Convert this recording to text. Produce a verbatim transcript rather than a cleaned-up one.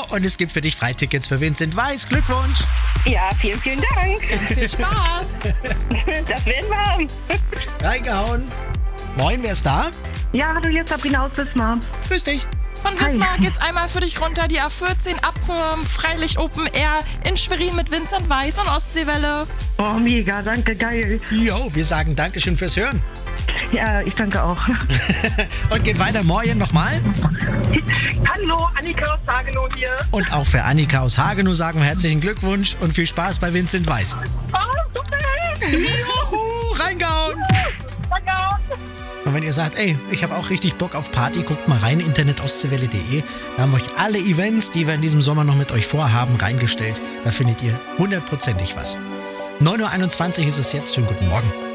und es gibt für dich Freitickets für Vincent Weiss. Glückwunsch. Ja, vielen, vielen Dank. Ganz viel Spaß. Das werden wir haben. Reingehauen. Moin, wer ist da? Ja, hallo, hier ist Sabrina aus Wismar. Grüß dich. Von Wismar geht's einmal für dich runter, die A vierzehn ab zum Freilicht Open Air in Schwerin mit Vincent Weiss und Ostseewelle. Oh, mega, danke, geil. Jo, wir sagen Dankeschön fürs Hören. Ja, ich danke auch. Und geht weiter morgen nochmal. Hallo, Annika aus Hagenow hier. Und auch für Annika aus Hagenow sagen wir herzlichen Glückwunsch und viel Spaß bei Vincent Weiss. Oh, super. Juhu, reingehauen. Und wenn ihr sagt, ey, ich habe auch richtig Bock auf Party, guckt mal rein, internet ostseewelle punkt de. Da haben wir euch alle Events, die wir in diesem Sommer noch mit euch vorhaben, reingestellt. Da findet ihr hundertprozentig was. neun Uhr einundzwanzig ist es jetzt. Schönen guten Morgen.